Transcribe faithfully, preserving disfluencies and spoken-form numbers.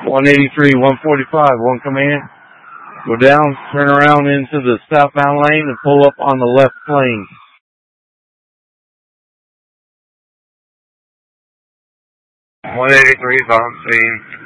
one eighty-three, one forty-five, one command. Go down, turn around into the southbound lane and pull up on the left lane. one eighty-three is on scene.